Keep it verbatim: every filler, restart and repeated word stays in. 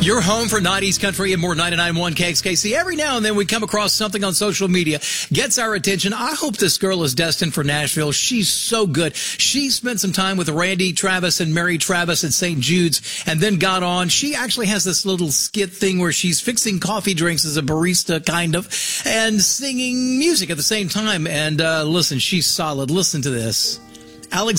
You're home for nineties country and more. Ninety-nine point one K X K C. Every now and then we come across something on social media, gets our attention. I hope this girl is destined for Nashville. She's so good. She spent some time with Randy Travis and Mary Travis at Saint Jude's and then got on. She actually has this little skit thing where she's fixing coffee drinks as a barista, kind of, and singing music at the same time. And uh, listen, she's solid. Listen to this. Alex